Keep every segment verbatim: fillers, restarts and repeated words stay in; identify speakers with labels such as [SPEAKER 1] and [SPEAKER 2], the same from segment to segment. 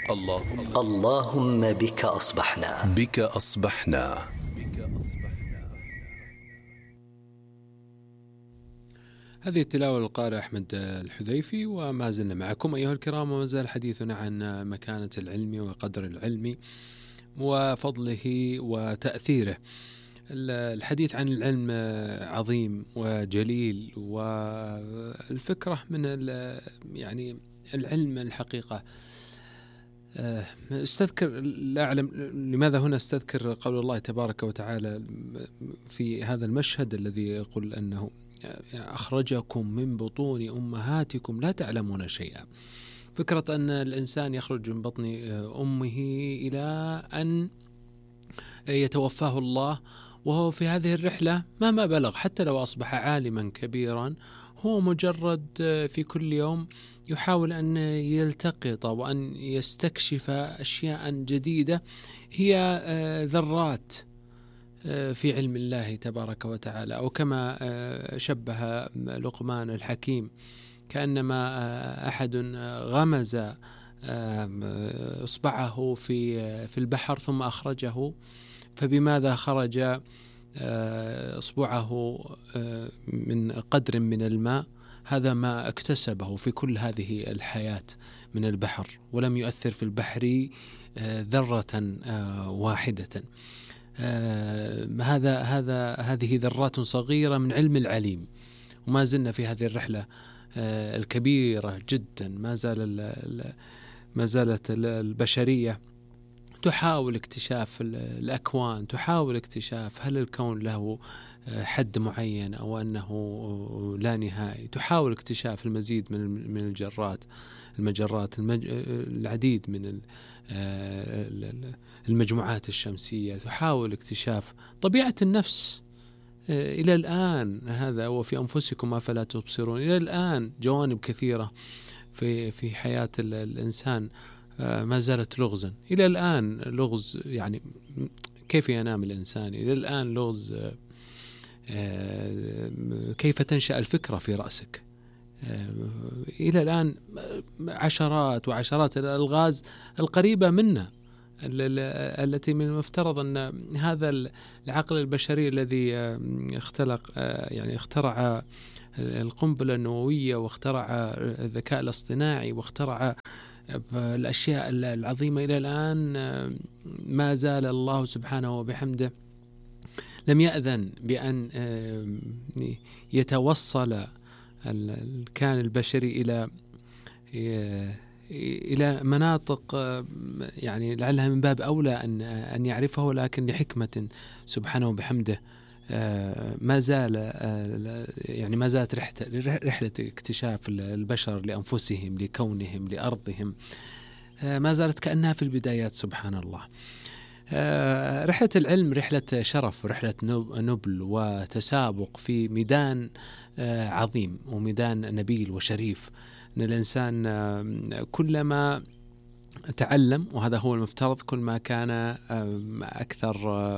[SPEAKER 1] اللهم
[SPEAKER 2] اللهم بك أصبحنا
[SPEAKER 1] بك أصبحنا.
[SPEAKER 3] هذه التلاوة للقارئ أحمد الحذيفي، وما زلنا معكم أيها الكرام، وما زال حديثنا عن مكانة العلم وقدر العلم وفضله وتأثيره. الحديث عن العلم عظيم وجليل، والفكرة من يعني العلم الحقيقة. استذكر، لا أعلم لماذا هنا استذكر قول الله تبارك وتعالى في هذا المشهد الذي يقول أنه أخرجكم من بطون أمهاتكم لا تعلمون شيئا. فكرة أن الإنسان يخرج من بطن أمه إلى أن يتوفاه الله، وهو في هذه الرحلة مهما بلغ، حتى لو أصبح عالما كبيرا، هو مجرد في كل يوم يحاول أن يلتقط وأن يستكشف أشياء جديدة هي ذرات في علم الله تبارك وتعالى. أو كما شبه لقمان الحكيم، كأنما أحد غمز إصبعه في في البحر ثم أخرجه، فبماذا خرج إصبعه من قدر من الماء؟ هذا ما اكتسبه في كل هذه الحياة من البحر، ولم يؤثر في البحر ذرة واحدة. هذا هذا هذه ذرات صغيرة من علم العليم. وما زلنا في هذه الرحلة الكبيرة جدا. ما زال ما زالت البشرية تحاول اكتشاف الأكوان، تحاول اكتشاف هل الكون له حد معين أو أنه لا نهائي، تحاول اكتشاف المزيد من من الجرات المجرات المج... العديد من المجموعات الشمسية، تحاول اكتشاف طبيعة النفس إلى الآن. هذا وفي أنفسكم أفلا تبصرون. إلى الآن جوانب كثيرة في في حياة الإنسان ما زالت لغزا. إلى الآن لغز، يعني كيف ينام الإنسان؟ إلى الآن لغز كيف تنشأ الفكرة في رأسك؟ إلى الآن عشرات وعشرات الألغاز القريبة منا، التي من المفترض أن هذا العقل البشري الذي اختلق يعني اخترع القنبلة النووية، واخترع الذكاء الاصطناعي، واخترع الأشياء العظيمة، إلى الآن ما زال الله سبحانه وبحمده لم يأذن بأن يتوصل الكائن البشري إلى إلى مناطق يعني لعلها من باب أولى أن أن يعرفه، ولكن لحكمة سبحانه وبحمده ما زال يعني ما زالت رحلة اكتشاف البشر لأنفسهم، لكونهم، لأرضهم، ما زالت كأنها في البدايات. سبحان الله. رحلة العلم رحلة شرف، رحلة نبل وتسابق في ميدان عظيم وميدان نبيل وشريف. أن الإنسان كلما تعلم، وهذا هو المفترض، كل ما كان أكثر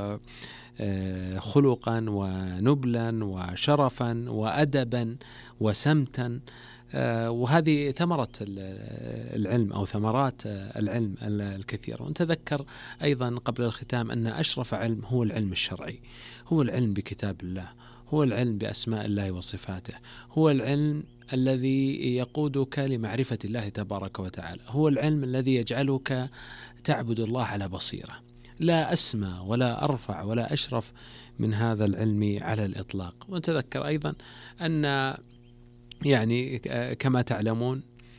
[SPEAKER 3] خلقا ونبلا وشرفا وأدبا وسمتا. وهذه ثمرة العلم أو ثمرات العلم الكثيرة. ونتذكر أيضا قبل الختام أن أشرف علم هو العلم الشرعي، هو العلم بكتاب الله، هو العلم بأسماء الله وصفاته، هو العلم الذي يقودك لمعرفة الله تبارك وتعالى، هو العلم الذي يجعلك تعبد الله على بصيرة. لا أسمى ولا أرفع ولا أشرف من هذا العلم على الإطلاق. ونتذكر أيضا أن يعني كما تعلمون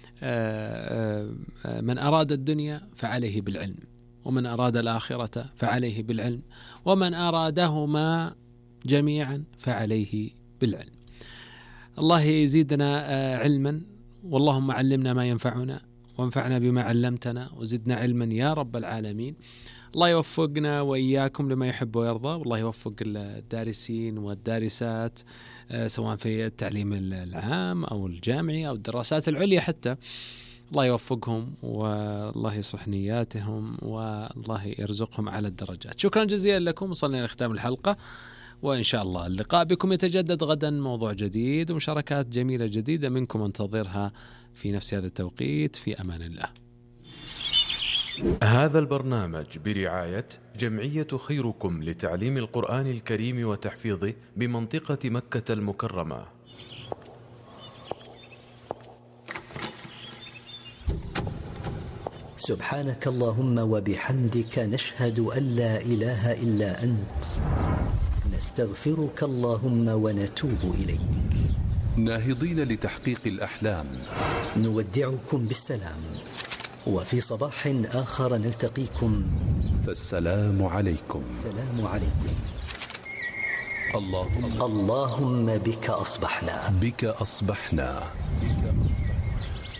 [SPEAKER 3] من أراد الدنيا فعليه بالعلم، ومن أراد الآخرة فعليه بالعلم، ومن أرادهما جميعا فعليه بالعلم. الله يزيدنا علما، واللهم علمنا ما ينفعنا وانفعنا بما علمتنا وزدنا علما يا رب العالمين. الله يوفقنا وإياكم لما يحب ويرضى، والله يوفق الدارسين والدارسات سواء في التعليم العام أو الجامعي أو الدراسات العليا حتى. الله يوفقهم والله يصلح نياتهم والله يرزقهم على الدرجات. شكرا جزيلا لكم، وصلنا إلى ختام الحلقة، وإن شاء الله اللقاء بكم يتجدد غدا، موضوع جديد ومشاركات جميلة جديدة منكم انتظرها في نفس هذا التوقيت. في أمان الله.
[SPEAKER 1] هذا البرنامج برعاية جمعية خيركم لتعليم القرآن الكريم وتحفيظه بمنطقة مكة المكرمة.
[SPEAKER 2] سبحانك اللهم وبحمدك نشهد أن لا إله إلا أنت، نستغفرك اللهم ونتوب إليك.
[SPEAKER 4] ناهضين لتحقيق الأحلام،
[SPEAKER 2] نودعكم بالسلام، وفي صباح آخر نلتقيكم،
[SPEAKER 4] فالسلام عليكم.
[SPEAKER 2] السلام عليكم.
[SPEAKER 4] اللهم
[SPEAKER 2] اللهم بك أصبحنا
[SPEAKER 4] بك أصبحنا